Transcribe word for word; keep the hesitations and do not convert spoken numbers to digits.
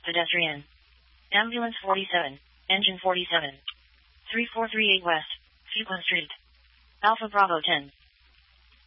pedestrian. Ambulance forty-seven, engine forty-seven. three four three eight West, Fuquin Street. Alpha Bravo ten.